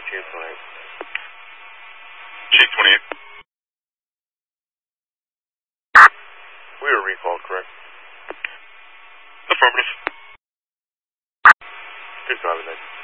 Chief 28. Chief 28. We were recalled, correct? Affirmative. 2-5,